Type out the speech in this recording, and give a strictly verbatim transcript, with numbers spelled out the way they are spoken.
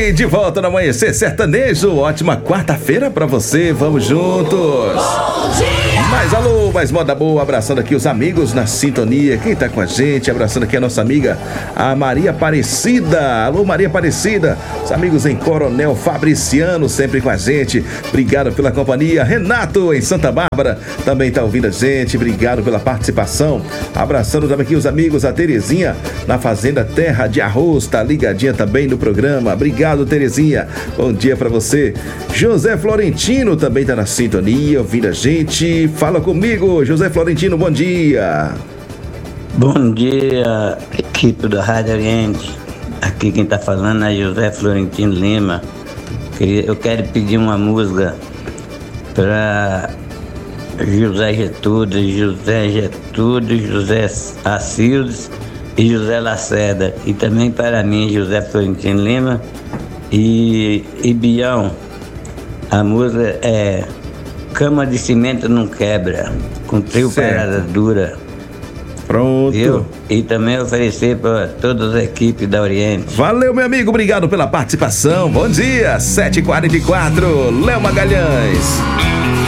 aí, de volta no Amanhecer Sertanejo. Ótima quarta-feira pra você, vamos juntos. Mais alô, mais moda boa, abraçando aqui os amigos na sintonia. Quem tá com a gente, abraçando aqui a nossa amiga, a Maria Aparecida. Alô, Maria Aparecida. Os amigos em Coronel Fabriciano, sempre com a gente. Obrigado pela companhia. Renato, em Santa Bárbara, também tá ouvindo a gente. Obrigado pela participação. Abraçando também aqui os amigos, a Terezinha, na Fazenda Terra de Arroz, tá ligadinha também no programa. Obrigado, Terezinha. Bom dia pra você. José Florentino também tá na sintonia, ouvindo a gente. Fala comigo, José Florentino, bom dia. Bom dia, equipe do Rádio Oriente. Aqui quem tá falando é José Florentino Lima. Eu quero pedir uma música para José Getúlio, José Getúlio, José Acildes e José Lacerda. E também para mim, José Florentino Lima e, e Bião. A música é Cama de Cimento Não Quebra, com trio Parada Dura. Pronto. Viu? E também oferecer para todas as equipes da Oriente. Valeu, meu amigo, obrigado pela participação. Bom dia, sete e quarenta e quatro, Léo Magalhães.